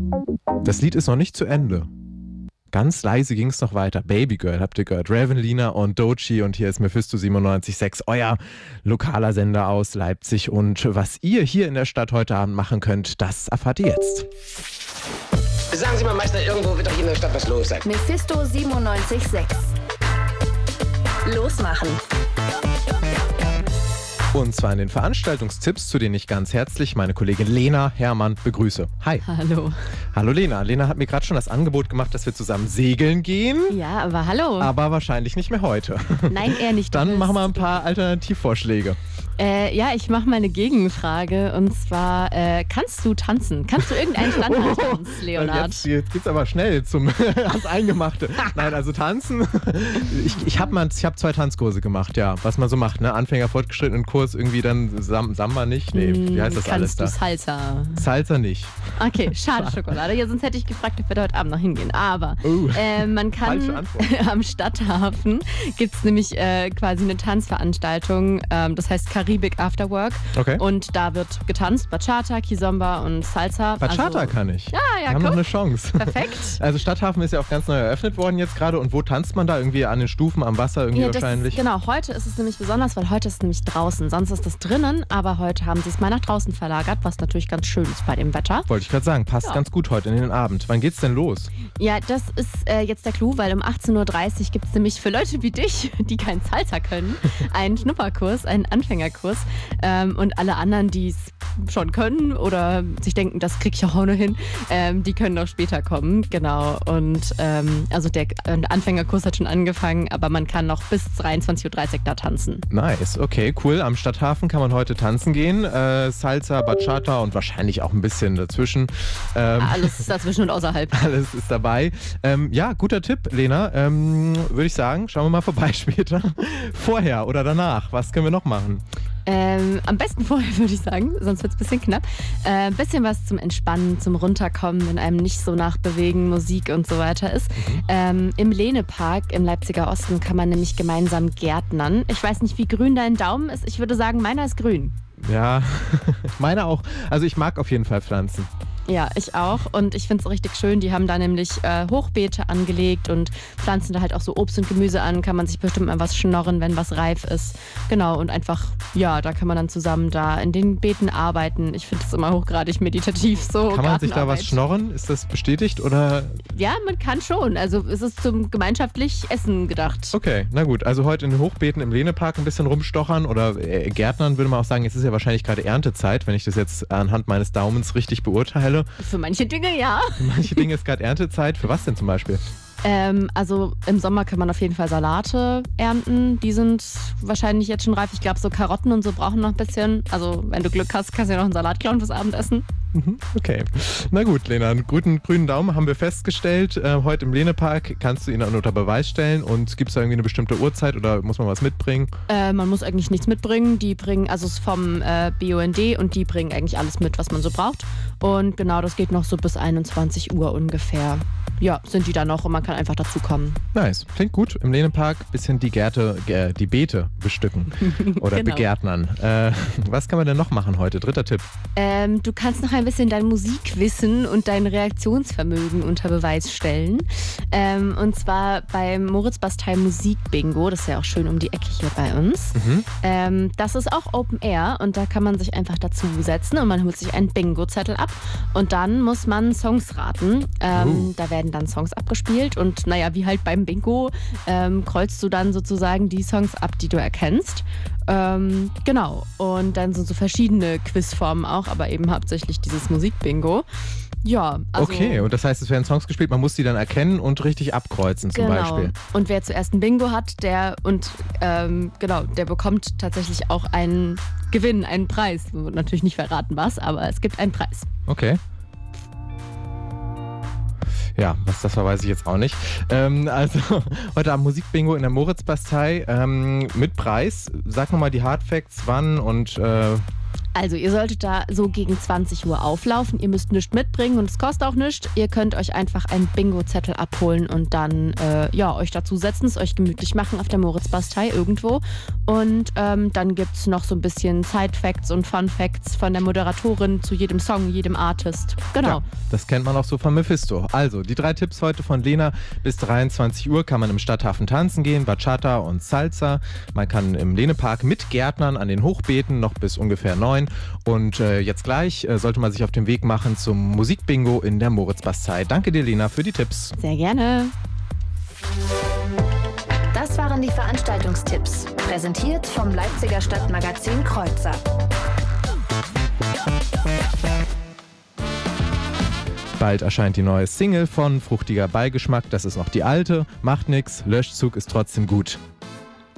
Das Lied ist noch nicht zu Ende. Ganz leise ging es noch weiter. Baby Girl, habt ihr gehört? Ravenlina und Doechii und hier ist Mephisto 97.6, euer lokaler Sender aus Leipzig. Und was ihr hier in der Stadt heute Abend machen könnt, das erfahrt ihr jetzt. Sagen Sie mal, Meister, irgendwo wird doch hier in der Stadt was los sein. Mephisto 97.6. Losmachen. Und zwar in den Veranstaltungstipps, zu denen ich ganz herzlich meine Kollegin Lena Herrmann begrüße. Hi. Hallo. Hallo Lena. Lena hat mir gerade schon das Angebot gemacht, dass wir zusammen segeln gehen. Ja, aber hallo. Aber wahrscheinlich nicht mehr heute. Nein, eher nicht. Dann machen wir ein paar Alternativvorschläge. Ja, ich mache mal eine Gegenfrage. Und zwar, kannst du tanzen? Kannst du irgendeinen Standardtanz, Leonhard? Jetzt geht's aber schnell ans Eingemachte. Nein, also tanzen. Ich habe 2 Tanzkurse gemacht, ja. Was man so macht, ne? Anfänger, fortgeschrittenen Kurs, irgendwie dann Samba nicht. Nee, wie heißt das alles da? Kannst du Salsa? Salsa nicht. Okay, schade Schokolade. Ja, sonst hätte ich gefragt, ob wir da heute Abend noch hingehen. Aber man kann am Stadthafen gibt es nämlich quasi eine Tanzveranstaltung. Das heißt Karibik Afterwork. Okay. Und da wird getanzt. Bachata, Kizomba und Salsa. Bachata kann ich. Ja, wir haben noch eine Chance. Perfekt. Also Stadthafen ist ja auch ganz neu eröffnet worden jetzt gerade. Und wo tanzt man da? Irgendwie an den Stufen, am Wasser irgendwie wahrscheinlich? Genau, heute ist es nämlich besonders, weil heute ist es nämlich draußen. Sonst ist es drinnen, aber heute haben sie es mal nach draußen verlagert, was natürlich ganz schön ist bei dem Wetter. Wollte ich gerade sagen, passt ganz gut heute in den Abend. Wann geht's denn los? Ja, das ist jetzt der Clou, weil um 18.30 Uhr gibt es nämlich für Leute wie dich, die kein Salsa können, einen Schnupperkurs, einen Anfängerkurs. Und alle anderen, die es schon können oder sich denken, das krieg ich auch noch hin, die können noch später kommen. Genau. Und also der Anfängerkurs hat schon angefangen, aber man kann noch bis 23.30 Uhr da tanzen. Nice, okay, cool. Am Stadthafen kann man heute tanzen gehen. Salsa, Bachata und wahrscheinlich auch ein bisschen dazwischen. Alles ist dazwischen und außerhalb. Alles ist dabei. Ja, guter Tipp, Lena. Würde ich sagen, schauen wir mal vorbei später. Vorher oder danach, was können wir noch machen? Am besten vorher, würde ich sagen, sonst wird es ein bisschen knapp. Ein bisschen was zum Entspannen, zum Runterkommen, wenn einem nicht so nach Bewegen, Musik und so weiter ist. Im Lehne-Park im Leipziger Osten kann man nämlich gemeinsam gärtnern. Ich weiß nicht, wie grün dein Daumen ist. Ich würde sagen, meiner ist grün. Ja, meiner auch. Also ich mag auf jeden Fall Pflanzen. Ja, ich auch. Und ich finde es richtig schön. Die haben da nämlich Hochbeete angelegt und pflanzen da halt auch so Obst und Gemüse an. Kann man sich bestimmt mal was schnorren, wenn was reif ist. Genau, und einfach, ja, da kann man dann zusammen da in den Beeten arbeiten. Ich finde es immer hochgradig meditativ. So kann man sich da was schnorren? Ist das bestätigt oder? Ja, man kann schon. Also es ist zum gemeinschaftlich Essen gedacht. Okay, na gut. Also heute in den Hochbeeten im Lehne-Park ein bisschen rumstochern oder Gärtnern, würde man auch sagen. Jetzt ist ja wahrscheinlich gerade Erntezeit, wenn ich das jetzt anhand meines Daumens richtig beurteile. Für manche Dinge ja. Für manche Dinge ist gerade Erntezeit. Für was denn zum Beispiel? Also im Sommer kann man auf jeden Fall Salate ernten. Die sind wahrscheinlich jetzt schon reif. Ich glaube, so Karotten und so brauchen noch ein bisschen. Also wenn du Glück hast, kannst du ja noch einen Salat klauen fürs Abendessen. Okay. Na gut, Lena, einen guten grünen Daumen haben wir festgestellt. Heute im Lehne-Park kannst du ihn dann unter Beweis stellen. Und gibt es da irgendwie eine bestimmte Uhrzeit oder muss man was mitbringen? Man muss eigentlich nichts mitbringen. Die bringen, also es ist vom BUND und die bringen eigentlich alles mit, was man so braucht. Und genau, das geht noch so bis 21 Uhr ungefähr. Ja, sind die da noch und man kann einfach dazukommen. Nice, klingt gut. Im Lehne-Park bisschen die Beete bestücken oder genau. Begärtnern. Was kann man denn noch machen heute? Dritter Tipp. Du kannst noch ein bisschen dein Musikwissen und dein Reaktionsvermögen unter Beweis stellen. Und zwar beim Moritz-Bastei Musik-Bingo. Das ist ja auch schön um die Ecke hier bei uns. Das ist auch Open Air und da kann man sich einfach dazu setzen und man holt sich einen Bingo-Zettel ab und dann muss man Songs raten. Da werden dann Songs abgespielt und naja, wie halt beim Bingo kreuzt du dann sozusagen die Songs ab, die du erkennst. Genau. Und dann sind so verschiedene Quizformen auch, aber eben hauptsächlich dieses Musikbingo. Ja, also okay, und das heißt, es werden Songs gespielt, man muss die dann erkennen und richtig abkreuzen zum Beispiel. Und wer zuerst ein Bingo hat, der bekommt tatsächlich auch einen Gewinn, einen Preis. Wird natürlich nicht verraten was, aber es gibt einen Preis. Okay. Ja, was das war, weiß ich jetzt auch nicht. Also heute am Musikbingo in der Moritz-Bastei mit Preis. Sag nochmal die Hardfacts, wann und Also ihr solltet da so gegen 20 Uhr auflaufen. Ihr müsst nichts mitbringen und es kostet auch nichts. Ihr könnt euch einfach einen Bingo-Zettel abholen und dann euch dazu setzen, es euch gemütlich machen auf der Moritzbastei irgendwo. Und dann gibt es noch so ein bisschen Side-Facts und Fun-Facts von der Moderatorin zu jedem Song, jedem Artist. Genau. Ja, das kennt man auch so von Mephisto. Also, die 3 Tipps heute von Lena. Bis 23 Uhr kann man im Stadthafen tanzen gehen, Bachata und Salsa. Man kann im Lehnepark mit Gärtnern an den Hochbeeten noch bis ungefähr 9. Und jetzt gleich sollte man sich auf den Weg machen zum Musikbingo in der Moritzbastei. Danke dir, Lena, für die Tipps. Sehr gerne. Das waren die Veranstaltungstipps. Präsentiert vom Leipziger Stadtmagazin Kreuzer. Bald erscheint die neue Single von Fruchtiger Beigeschmack. Das ist noch die alte. Macht nix, Löschzug ist trotzdem gut.